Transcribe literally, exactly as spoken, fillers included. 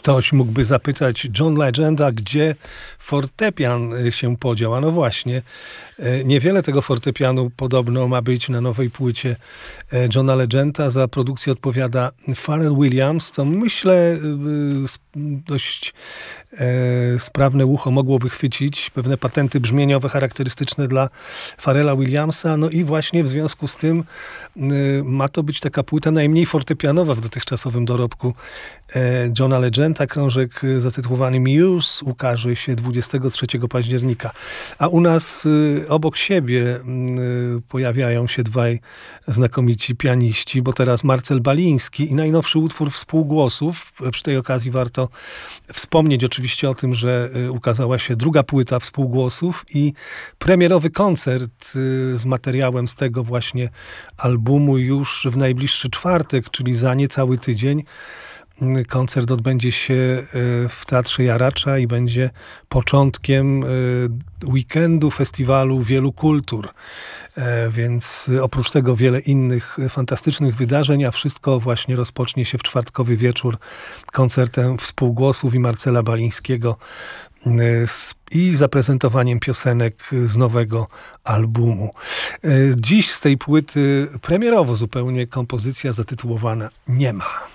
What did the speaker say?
Ktoś mógłby zapytać John Legenda, gdzie fortepian się podział. A no właśnie, niewiele tego fortepianu podobno ma być na nowej płycie Johna Legenda. Za produkcję odpowiada Pharrell Williams, co myślę dość sprawne ucho mogło wychwycić pewne patenty brzmieniowe charakterystyczne dla Pharrella Williamsa. No i właśnie w związku z tym ma to być taka płyta najmniej fortepianowa w dotychczasowym dorobku Johna Legenda. Krążek zatytułowany Muse ukaże się dwudziestego trzeciego października. A u nas obok siebie pojawiają się dwaj znakomici pianiści, bo teraz Marcel Baliński i najnowszy utwór Współgłosów. Przy tej okazji warto wspomnieć oczywiście o tym, że ukazała się druga płyta Współgłosów i premierowy koncert z materiałem z tego właśnie albumu już w najbliższy czwartek, czyli za niecały tydzień. Koncert odbędzie się w Teatrze Jaracza i będzie początkiem weekendu festiwalu wielu kultur. Więc oprócz tego wiele innych fantastycznych wydarzeń, a wszystko właśnie rozpocznie się w czwartkowy wieczór koncertem Współgłosów i Marcela Balińskiego i zaprezentowaniem piosenek z nowego albumu. Dziś z tej płyty premierowo zupełnie kompozycja zatytułowana Nie ma.